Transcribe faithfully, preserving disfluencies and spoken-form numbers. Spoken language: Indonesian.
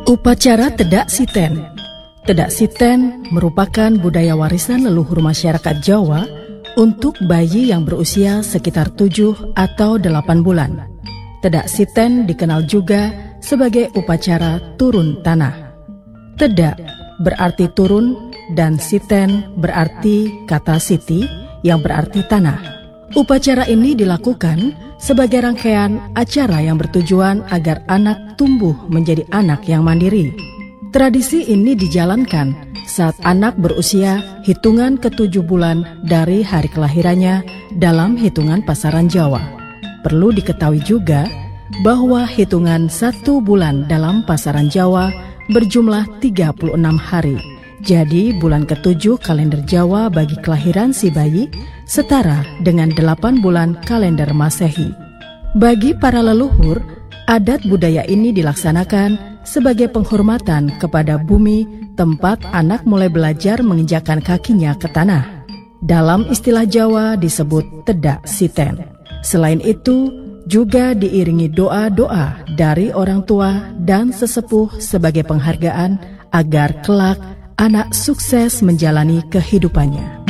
Upacara Tedak Siten. Tedak Siten merupakan budaya warisan leluhur masyarakat Jawa untuk bayi yang berusia sekitar tujuh atau delapan bulan. Tedak Siten dikenal juga sebagai upacara turun tanah. Tedak berarti turun dan siten berarti kata siti yang berarti tanah. Upacara ini dilakukan sebagai rangkaian acara yang bertujuan agar anak tumbuh menjadi anak yang mandiri. Tradisi ini dijalankan saat anak berusia hitungan ketujuh bulan dari hari kelahirannya dalam hitungan pasaran Jawa. Perlu diketahui juga bahwa hitungan satu bulan dalam pasaran Jawa berjumlah tiga puluh enam hari. Jadi bulan ketujuh kalender Jawa bagi kelahiran si bayi setara dengan delapan bulan kalender Masehi. Bagi para leluhur, adat budaya ini dilaksanakan sebagai penghormatan kepada bumi tempat anak mulai belajar menginjakkan kakinya ke tanah. Dalam istilah Jawa disebut Tedak Siten. Selain itu, juga diiringi doa-doa dari orang tua dan sesepuh sebagai penghargaan agar kelak anak sukses menjalani kehidupannya.